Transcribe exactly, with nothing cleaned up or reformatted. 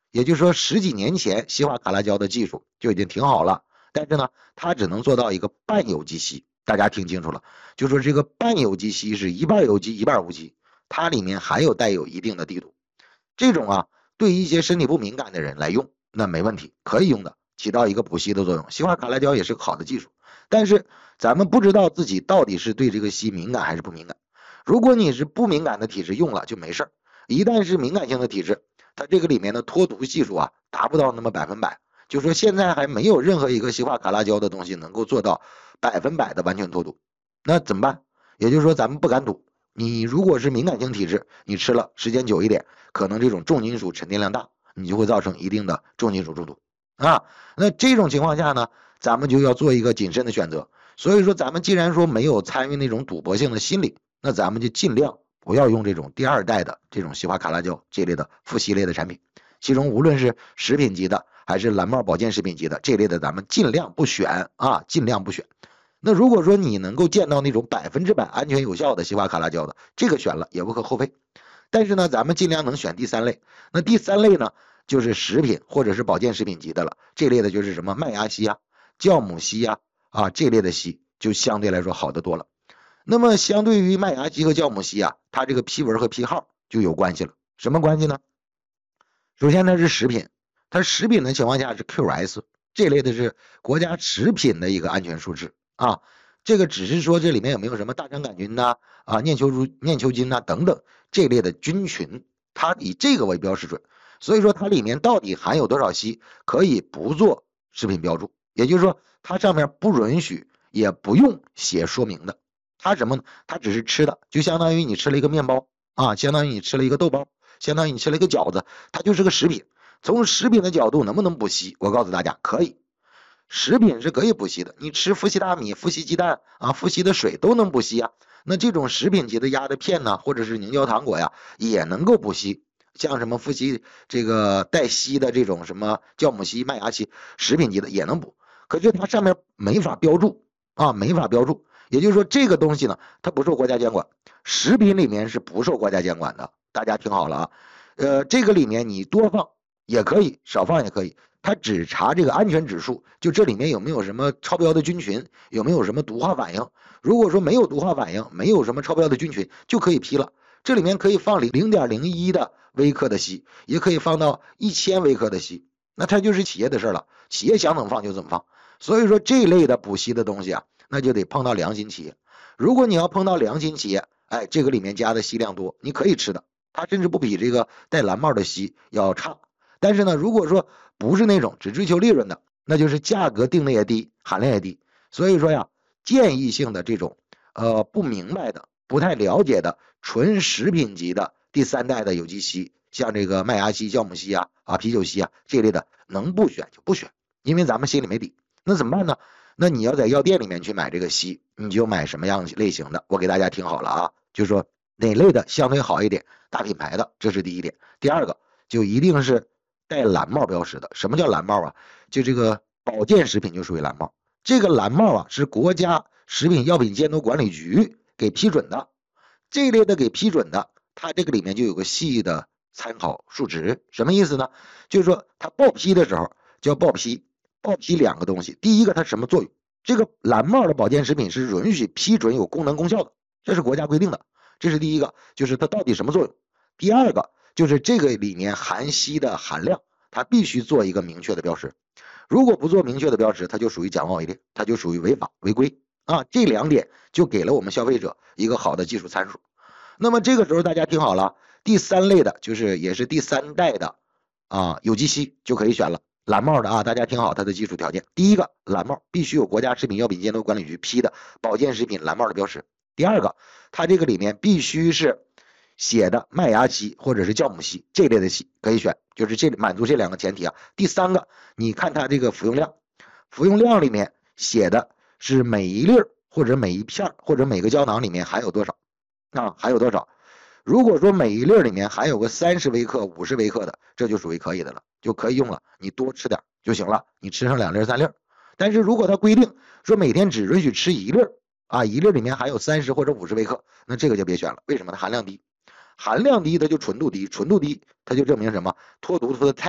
也就是说十几年前西华卡拉胶的技术就已经挺好了，但是呢，它只能做到一个半有机硒。大家听清楚了，就说这个半有机硒是一半有机一半无机，它里面还有带有一定的地度。这种啊，对一些身体不敏感的人来用，那没问题，可以用的，起到一个补硒的作用。西华卡拉胶也是个好的技术，但是咱们不知道自己到底是对这个硒敏感还是不敏感。如果你是不敏感的体质，用了就没事儿；一旦是敏感性的体质，它这个里面的脱毒系数啊，达不到那么百分百。就说现在还没有任何一个西化卡拉胶的东西能够做到百分百的完全脱毒，那怎么办？也就是说咱们不敢赌。你如果是敏感性体质，你吃了时间久一点，可能这种重金属沉淀量大，你就会造成一定的重金属中毒啊。那这种情况下呢，咱们就要做一个谨慎的选择。所以说，咱们既然说没有参与那种赌博性的心理，那咱们就尽量不要用这种第二代的这种西华卡拉胶这类的富硒类的产品。其中无论是食品级的还是蓝帽保健食品级的这类的，咱们尽量不选啊，尽量不选。那如果说你能够见到那种百分之百安全有效的西华卡拉胶的，这个选了也无可厚非。但是呢，咱们尽量能选第三类。那第三类呢，就是食品或者是保健食品级的了。这类的就是什么麦芽硒啊、酵母硒啊啊这类的硒就相对来说好得多了。那么相对于麦芽硒和酵母硒啊，它这个批文和批号就有关系了。什么关系呢？首先它是食品，它食品的情况下是 Q S 这类的是国家食品的一个安全数值啊。这个只是说这里面有没有什么大肠杆菌呐、啊、啊念球珠、念球菌呐等等这类的菌群，它以这个为标识准。所以说它里面到底含有多少硒，可以不做食品标注，也就是说它上面不允许也不用写说明的。它什么呢？它只是吃的，就相当于你吃了一个面包啊，相当于你吃了一个豆包，相当于你吃了一个饺子，它就是个食品。从食品的角度能不能补硒？我告诉大家，可以。食品是可以补硒的，你吃富硒大米、富硒鸡蛋啊、富硒的水都能补硒啊。那这种食品级的压的片呢，或者是凝胶糖果呀，也能够补硒。像什么富硒这个带硒的这种什么酵母硒、麦芽硒，食品级的也能补。可是它上面没法标注啊，没法标注。也就是说，这个东西呢，它不受国家监管，食品里面是不受国家监管的。大家听好了啊，呃，这个里面你多放也可以，少放也可以。它只查这个安全指数，就这里面有没有什么超标的菌群，有没有什么毒化反应。如果说没有毒化反应，没有什么超标的菌群，就可以批了。这里面可以放零点零一的微克的硒，也可以放到一千微克的硒，那它就是企业的事了，企业想怎么放就怎么放。所以说这类的补硒的东西啊，那就得碰到良心企业。如果你要碰到良心企业，哎，这个里面加的硒量多，你可以吃的，它甚至不比这个带蓝帽的硒要差。但是呢，如果说不是那种只追求利润的，那就是价格定的也低，含量也低。所以说呀，建议性的这种呃不明白的、不太了解的纯食品级的第三代的有机硒，像这个麦芽硒、酵母硒啊、啊啤酒硒啊这类的，能不选就不选，因为咱们心里没底。那怎么办呢？那你要在药店里面去买这个硒，你就买什么样类型的？我给大家听好了啊，就是说哪类的相对好一点，大品牌的，这是第一点。第二个就一定是带蓝帽标识的。什么叫蓝帽啊？就这个保健食品就属于蓝帽。这个蓝帽啊是国家食品药品监督管理局给批准的，这一类的给批准的，它这个里面就有个细的参考数值。什么意思呢？就是说它报批的时候叫报批，报批两个东西，第一个它什么作用？这个蓝帽的保健食品是允许批准有功能功效的，这是国家规定的，这是第一个，就是它到底什么作用。第二个就是这个里面含硒的含量，它必须做一个明确的标识。如果不做明确的标识，它就属于假冒伪劣，它就属于违法违规啊。这两点就给了我们消费者一个好的技术参数。那么这个时候大家听好了，第三类的就是也是第三代的啊有机硒就可以选了。蓝帽的啊，大家听好它的技术条件。第一个，蓝帽必须有国家食品药品监督管理局批的保健食品蓝帽的标识。第二个，它这个里面必须是写的麦芽硒或者是酵母硒这类的硒可以选，就是这满足这两个前提啊。第三个，你看它这个服用量，服用量里面写的是每一粒或者每一片或者每个胶囊里面含有多少啊，含有多少。如果说每一粒里面含有个三十微克、五十微克的，这就属于可以的了，就可以用了。你多吃点就行了，你吃上两粒、三粒。但是如果它规定说每天只允许吃一粒啊，一粒里面含有三十或者五十微克，那这个就别选了。为什么？它含量低，含量低它就纯度低，纯度低它就证明什么？脱毒脱的太